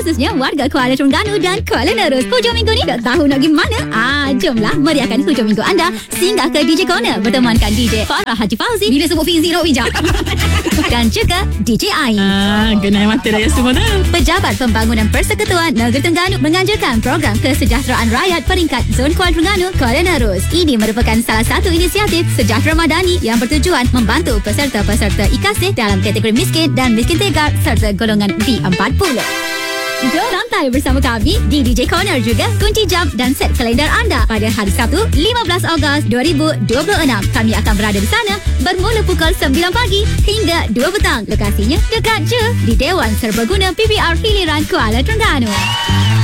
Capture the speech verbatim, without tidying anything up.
khususnya warga Kuala Terengganu dan Kuala Nerus. Hujung minggu ni tak tahu nak pergi mana? Ah, jomlah meriahkan hujung minggu anda. Singgah ke D J Corner bertemankan D J Farah Haji Fauzi. Bila sebut Fizi nak bijak. Dan juga D J Ain. Ah, genai mata raya semua dah. Pejabat Pembangunan Persekutuan Negeri Terengganu menganjurkan program kesejahteraan rakyat peringkat Zon Kuala Terengganu, Kuala Nerus. Ini merupakan salah satu inisiatif sejahtera madani yang bertujuan membantu peserta-peserta I K A S dalam kategori miskin dan miskin tegar serta golongan B empat puluh. Jom santai bersama kami di D J Corner juga kunci jam dan set kalender anda pada hari Sabtu lima belas Ogos dua ribu dua puluh enam. Kami akan berada di sana bermula pukul sembilan pagi hingga dua petang. Lokasinya dekat je di Dewan Serbaguna P B R Hiliran Kuala Terengganu.